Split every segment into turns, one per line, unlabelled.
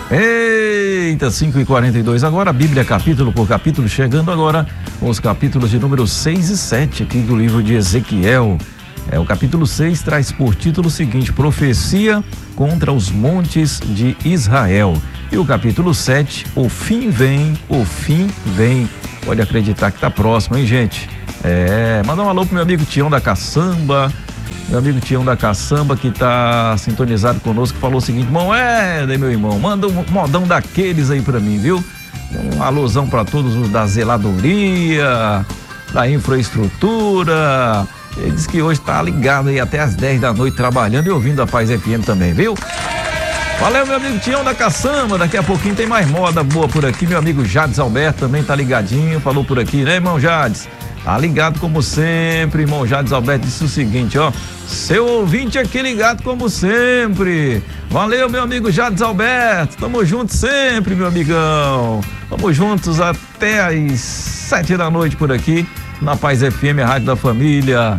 Eita, 5h42 agora, a Bíblia capítulo por capítulo, chegando agora os capítulos de número 6 e 7 aqui do livro de Ezequiel. O capítulo 6 traz por título o seguinte: Profecia contra os montes de Israel. E o capítulo 7, o fim vem, o fim vem. Pode acreditar que tá próximo, hein, gente? Mandar um alô pro meu amigo Tião da Caçamba. Meu amigo Tião da Caçamba, que tá sintonizado conosco, falou o seguinte: meu irmão, manda um modão daqueles aí pra mim, viu? Um alôzão pra todos os da zeladoria, da infraestrutura. Ele disse que hoje tá ligado aí até às 10 da noite trabalhando e ouvindo a Paz FM também, viu? Valeu, meu amigo Tião da Caçamba. Daqui a pouquinho tem mais moda boa por aqui. Meu amigo Jades Alberto também tá ligadinho, falou por aqui, né, irmão Jades? Tá ligado como sempre, irmão Jades Alberto disse o seguinte, ó: seu ouvinte aqui ligado como sempre. Valeu, meu amigo Jades Alberto, tamo juntos sempre, meu amigão. Tamo juntos até às 7 da noite por aqui, na Paz FM, a Rádio da Família.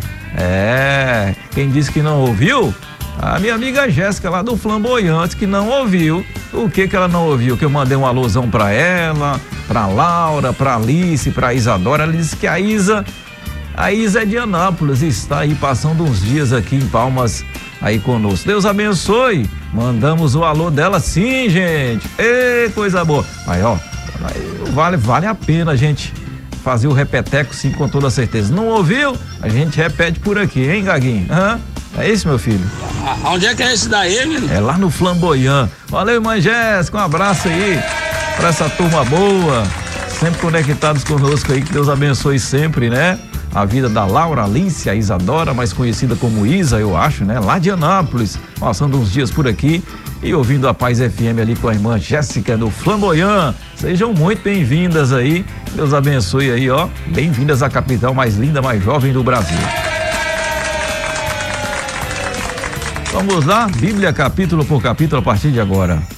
Quem disse que não ouviu? A minha amiga Jéssica lá do Flamboyante, que não ouviu. O que ela não ouviu? Que eu mandei um alôzão pra ela, pra Laura, pra Alice, pra Isadora. Ela disse que a Isa é de Anápolis, está aí passando uns dias aqui em Palmas aí conosco. Deus abençoe. Mandamos o alô dela sim, gente. Coisa boa. Aí, ó, vale a pena a gente fazer o repeteco sim, com toda certeza. Não ouviu? A gente repete por aqui, hein, Gaguinho? É isso, meu filho?
Onde é que é esse daí, menino?
É lá no Flamboyant. Valeu, irmã Jéssica, um abraço aí pra essa turma boa, sempre conectados conosco aí, que Deus abençoe sempre, né? A vida da Laura Alice, a Isadora, mais conhecida como Isa, eu acho, né? Lá de Anápolis, passando uns dias por aqui e ouvindo a Paz FM ali com a irmã Jéssica do Flamboyant. Sejam muito bem-vindas aí, Deus abençoe aí, ó. Bem-vindas à capital mais linda, mais jovem do Brasil. Vamos lá, Bíblia capítulo por capítulo a partir de agora.